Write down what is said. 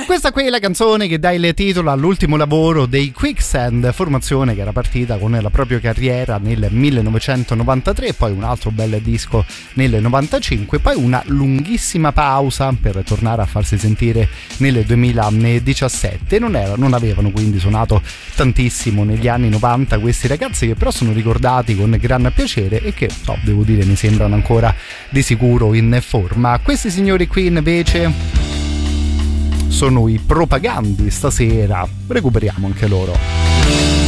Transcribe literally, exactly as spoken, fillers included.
Questa qui è la canzone che dà il titolo all'ultimo lavoro dei Quicksand, formazione che era partita con la propria carriera nel millenovecentonovantatré, poi un altro bel disco nel novantacinque, poi una lunghissima pausa per tornare a farsi sentire nel duemiladiciassette. Non, era, non avevano quindi suonato tantissimo negli anni novanta questi ragazzi, che però sono ricordati con gran piacere e che, so, devo dire, mi sembrano ancora di sicuro in forma. Questi signori qui invece sono i Propagandi, stasera recuperiamo anche loro.